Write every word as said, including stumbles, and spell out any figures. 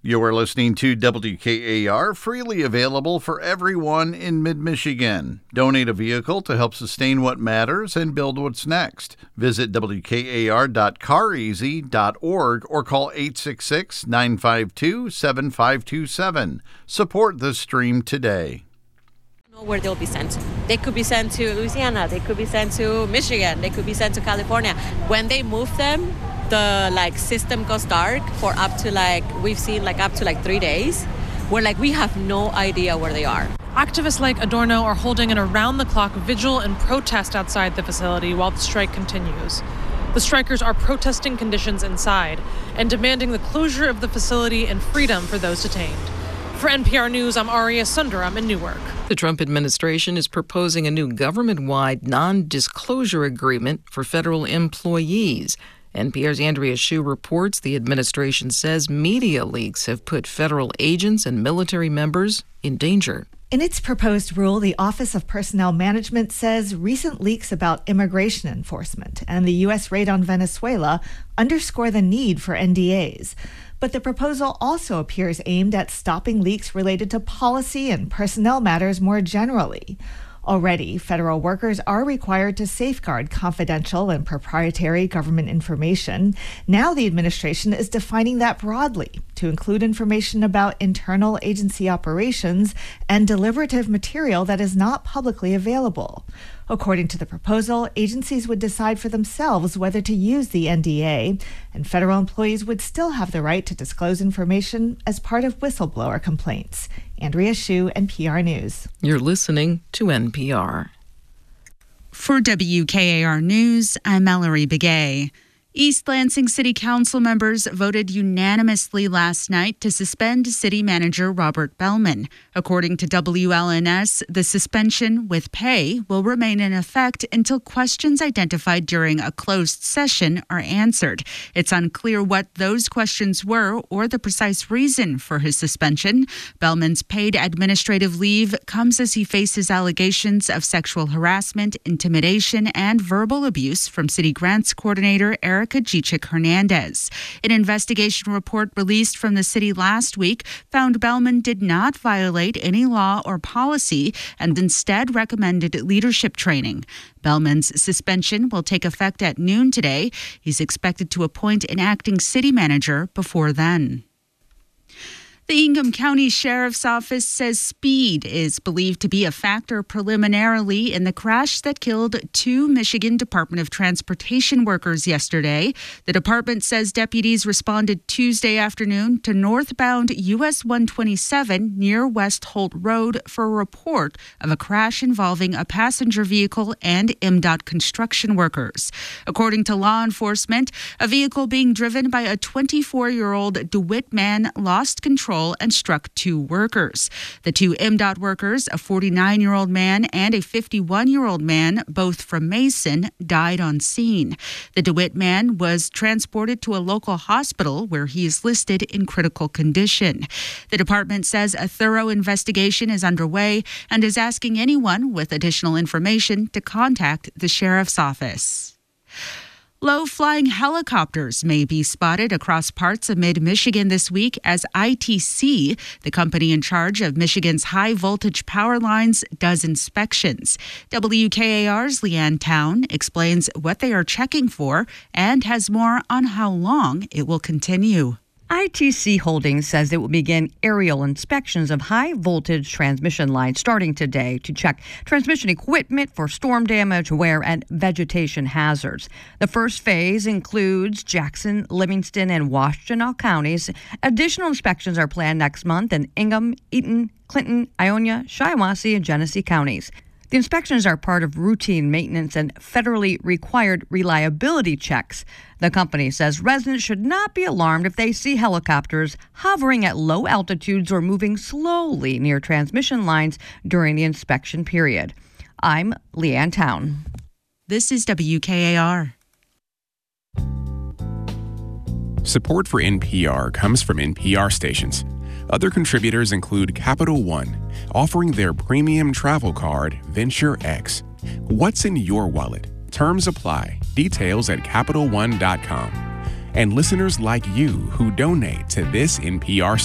You are listening to W K A R, freely available for everyone in mid-Michigan. Donate a vehicle to help sustain what matters and build what's next. Visit W K A R dot car easy dot org or call eight six six, nine five two, seven five two seven. Support the stream today. Know where they'll be sent. They could be sent to Louisiana. They could be sent to Michigan. They could be sent to California. When they move them, the like system goes dark for up to like we've seen like up to like three days where like we have no idea where they are. Activists like Adorno are holding an around-the-clock vigil and protest outside the facility while the strike continues. The strikers are protesting conditions inside and demanding the closure of the facility and freedom for those detained. For N P R News, I'm Arya Sundaram in Newark. The Trump administration is proposing a new government-wide non-disclosure agreement for federal employees. N P R's Andrea Hsu reports the administration says media leaks have put federal agents and military members in danger. In its proposed rule, the Office of Personnel Management says recent leaks about immigration enforcement and the U S raid on Venezuela underscore the need for N D As. But the proposal also appears aimed at stopping leaks related to policy and personnel matters more generally. Already, federal workers are required to safeguard confidential and proprietary government information. Now the administration is defining that broadly to include information about internal agency operations and deliberative material that is not publicly available. According to the proposal, agencies would decide for themselves whether to use the N D A, and federal employees would still have the right to disclose information as part of whistleblower complaints. Andrea Hsu, N P R News. You're listening to N P R. For W K A R News, I'm Mallory Begay. East Lansing City Council members voted unanimously last night to suspend City Manager Robert Bellman. According to W L N S, the suspension with pay will remain in effect until questions identified during a closed session are answered. It's unclear what those questions were or the precise reason for his suspension. Bellman's paid administrative leave comes as he faces allegations of sexual harassment, intimidation, and verbal abuse from City Grants Coordinator Eric Hernandez. An investigation report released from the city last week found Bellman did not violate any law or policy and instead recommended leadership training. Bellman's suspension will take effect at noon today. He's expected to appoint an acting city manager before then. The Ingham County Sheriff's Office says speed is believed to be a factor preliminarily in the crash that killed two Michigan Department of Transportation workers yesterday. The department says deputies responded Tuesday afternoon to northbound U S one twenty-seven near West Holt Road for a report of a crash involving a passenger vehicle and M DOT construction workers. According to law enforcement, a vehicle being driven by a twenty-four-year-old DeWitt man lost control and struck two workers. The two M DOT workers, a forty-nine-year-old man and a fifty-one-year-old man, both from Mason, died on scene. The DeWitt man was transported to a local hospital where he is listed in critical condition. The department says a thorough investigation is underway and is asking anyone with additional information to contact the sheriff's office. Low-flying helicopters may be spotted across parts of mid-Michigan this week as I T C, the company in charge of Michigan's high-voltage power lines, does inspections. W K A R's Leanne Town explains what they are checking for and has more on how long it will continue. I T C Holdings says it will begin aerial inspections of high-voltage transmission lines starting today to check transmission equipment for storm damage, wear, and vegetation hazards. The first phase includes Jackson, Livingston, and Washtenaw counties. Additional inspections are planned next month in Ingham, Eaton, Clinton, Ionia, Shiawassee, and Genesee counties. The inspections are part of routine maintenance and federally required reliability checks. The company says residents should not be alarmed if they see helicopters hovering at low altitudes or moving slowly near transmission lines during the inspection period. I'm Leanne Town. This is W K A R. Support for N P R comes from N P R stations. Other contributors include Capital One, offering their premium travel card, Venture X. What's in your wallet? Terms apply. Details at Capital One dot com. And listeners like you who donate to this N P R